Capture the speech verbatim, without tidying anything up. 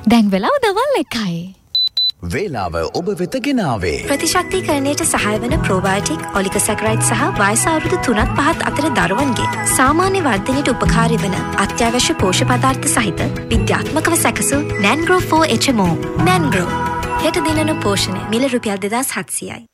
දැන් වෙලාව දවල් එකයි. වේලාව ඔබ වෙත ගෙනාවේ ප්‍රතිශක්තිකරණයට සහාය වන ප්‍රෝබයෝටික් ඔලිගොසැකරයිඩ් සහ වයස අවුරුදු තුනත් පහත් අතර දරුවන්ගේ සාමාන්‍ය වර්ධනයට උපකාරී වන අත්‍යවශ්‍ය පෝෂ්‍ය පදාර්ථ සහිත විද්‍යාත්මකව සැකසු නැන්ග්‍රෝ ෆෝර් එච් එම් ඕ. නැන්ග්‍රෝ හෙට දිනන පෝෂණය මිල රුපියල් දෙදාස් හත්සියයි.